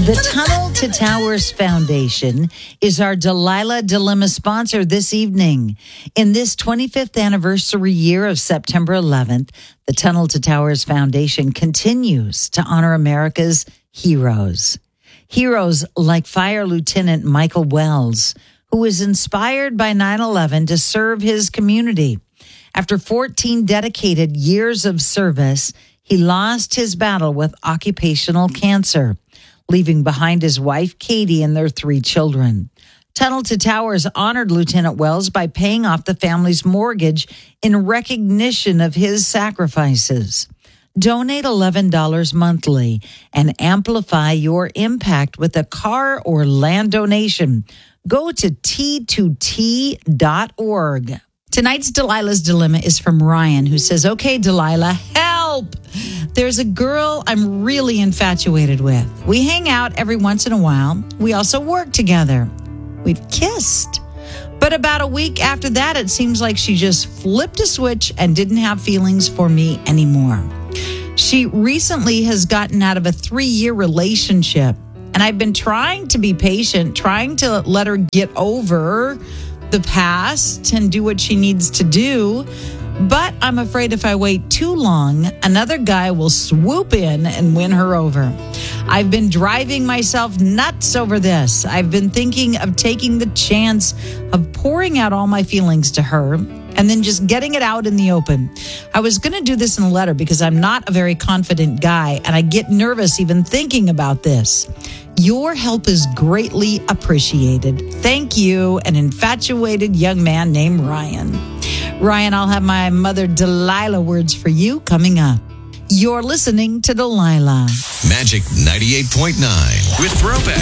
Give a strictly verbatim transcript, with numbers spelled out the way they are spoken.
The Tunnel to Towers Foundation is our Delilah Dilemma sponsor this evening. In this twenty-fifth anniversary year of September eleventh, the Tunnel to Towers Foundation continues to honor America's heroes. Heroes like Fire Lieutenant Michael Wells, who was inspired by nine eleven to serve his community. After fourteen dedicated years of service, he lost his battle with occupational cancer, leaving behind his wife, Katie, and their three children. Tunnel to Towers honored Lieutenant Wells by paying off the family's mortgage in recognition of his sacrifices. Donate eleven dollars monthly and amplify your impact with a car or land donation. Go to T two T dot org. Tonight's Delilah's Dilemma is from Ryan, who says, "Okay, Delilah, help! There's a girl I'm really infatuated with. We hang out every once in a while. We also work together. We've kissed. But about a week after that, it seems like she just flipped a switch and didn't have feelings for me anymore. She recently has gotten out of a three-year relationship, and I've been trying to be patient, trying to let her get over the past and do what she needs to do. But I'm afraid if I wait too long, another guy will swoop in and win her over. I've been driving myself nuts over this. I've been thinking of taking the chance of pouring out all my feelings to her and then just getting it out in the open. I was going to do this in a letter because I'm not a very confident guy, and I get nervous even thinking about this. Your help is greatly appreciated. Thank you, an infatuated young man named Ryan." Ryan, I'll have my Mother Delilah words for you coming up. You're listening to Delilah. Magic ninety-eight point nine with Throwback.